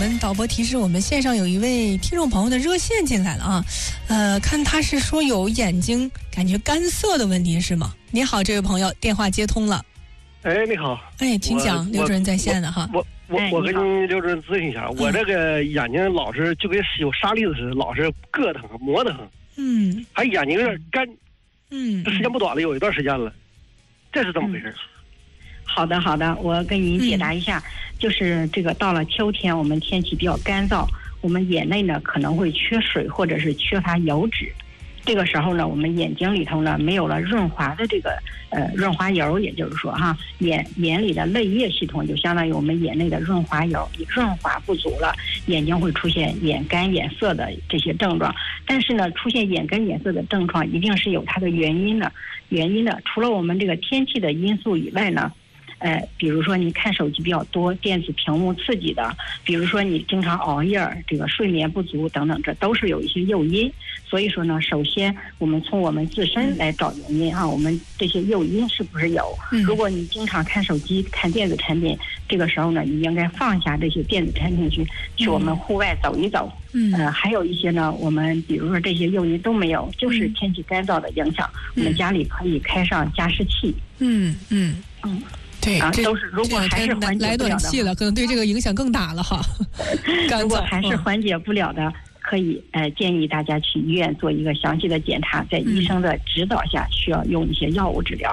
们导播提示我们线上有一位听众朋友的热线进来了啊，看他是说有眼睛感觉干涩的问题是吗？你好，这位朋友，电话接通了。 哎，你好。 哎，请讲，刘主任在线的哈。 我跟您刘主任咨询一下，我这个眼睛老是就跟有沙粒子似的，老是硌疼、磨疼。还眼睛有点干。这时间不短了，有一段时间了，这是怎么回事？ 好的，我跟您解答一下，就是这个到了秋天，我们天气比较干燥，我们眼内呢可能会缺水或者是缺乏油脂。这个时候呢，我们眼睛里头呢没有了润滑的这个润滑油，也就是说哈，眼里的泪液系统就相当于我们眼内的润滑油，润滑不足了，眼睛会出现眼干眼涩的这些症状。但是呢，出现眼干眼涩的症状一定是有它的原因的。除了我们这个天气的因素以外呢，比如说你看手机比较多，电子屏幕刺激的，比如说你经常熬夜，这个睡眠不足等等，这都是有一些诱因。所以说呢，首先我们从我们自身来找原因啊，我们这些诱因是不是有？如果你经常看手机、看电子产品，这个时候呢，你应该放下这些电子产品去我们户外走一走。还有一些呢，我们比如说这些诱因都没有，就是天气干燥的影响，我们家里可以开上加湿器。 对， 都是如果还是缓解不了的， 来暖气了，可能对这个影响更大了哈。 如果还是缓解不了的，可以建议大家去医院做一个详细的检查，在医生的指导下，需要用一些药物治疗。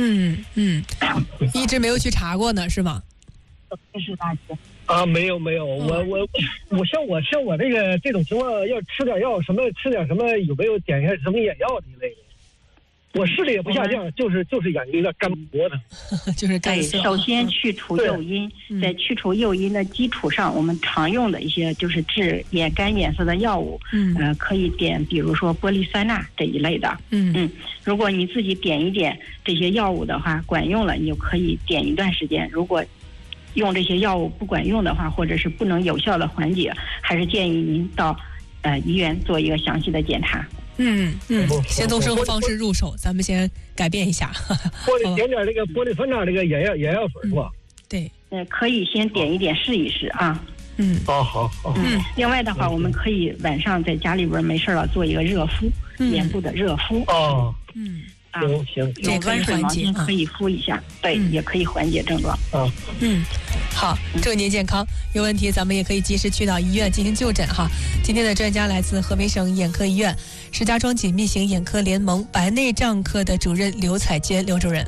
一直没有去查过呢，是吗？ 谢谢大家。 没有，我像我这种情况，要吃点药吃点什么，有没有点下什么眼药之类的？我视力也不下降，就是眼睛有点干磨的， 就是干涩。 首先去除诱因，在去除诱因的基础上，我们常用的一些就是治眼干眼涩的药物，可以点，比如说玻璃酸钠这一类的。如果你自己点一点这些药物的话，管用了，你就可以点一段时间。如果用这些药物不管用的话，或者是不能有效的缓解，还是建议您到医院做一个详细的检查。 先从生活方式入手，咱们先改变一下。 点点这个玻璃酸钠这个眼药水是吧？ 对， 可以先点一点试一试啊。 好。 另外的话，我们可以晚上在家里边没事了做一个热敷，眼部的热敷。行， 这可以缓解， 可以敷一下，对，也可以缓解症状。 好，祝您健康。有问题咱们也可以及时去到医院进行就诊哈。今天的专家来自河北省眼科医院石家庄紧密型眼科联盟白内障科的主任刘彩娟刘主任。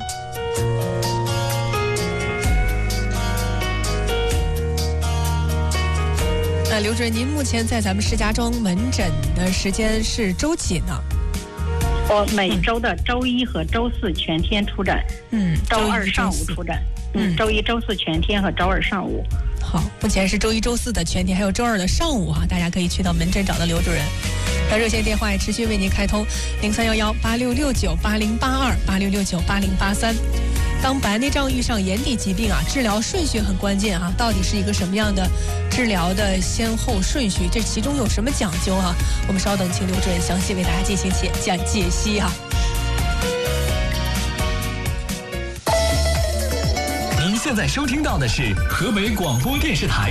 刘主任，您目前在咱们石家庄门诊的时间是周几呢？ 我每周的周一和周四全天出诊，周二上午出诊，周一、周四全天和周二上午。 好，目前是周一、周四的全天，还有周二的上午哈，大家可以去到门诊找到刘主任。那热线电话也持续为您开通03118669808286698083。当白内障遇上眼底疾病啊，治疗顺序很关键啊，到底是一个什么样的治疗的先后顺序？这其中有什么讲究啊？我们稍等，请刘主任详细为大家进行解析哈。 您现在收听到的是河北广播电视台